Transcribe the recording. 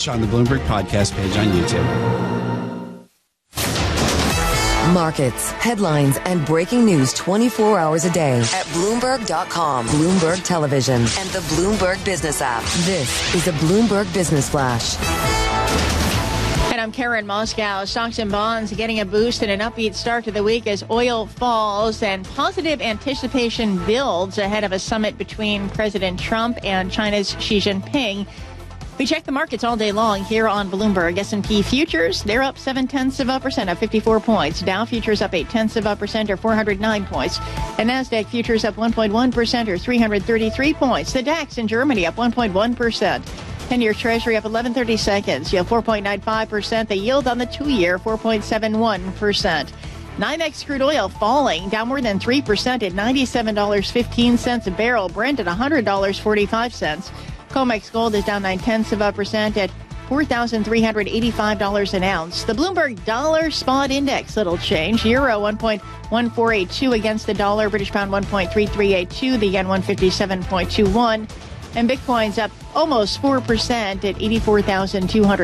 on the Bloomberg Podcast page on YouTube. Markets, headlines, and breaking news 24 hours a day at Bloomberg.com, Bloomberg Television, and the Bloomberg Business app. This is a Bloomberg Business Flash. And I'm Karen Moscow. Stocks and bonds getting a boost and an upbeat start to the week as oil falls and positive anticipation builds ahead of a summit between President Trump and China's Xi Jinping. We check the markets all day long here on Bloomberg. S&P futures, they're up 0.7% up 54 points. Dow futures up 0.8% or 409 points. And NASDAQ futures up 1.1% or 333 points. The DAX in Germany up 1.1%. 10-year Treasury up 11/30 seconds. Yield 4.95%. The yield on the 2-year 4.71%. NYMEX crude oil falling, down more than 3% at $97.15 a barrel. Brent at $100.45. COMEX gold is down 0.9% at $4,385 an ounce. The Bloomberg Dollar Spot Index, little change. Euro 1.1482 against the dollar. British pound 1.3382. The yen 157.21. And Bitcoin's up almost 4% at 84,200.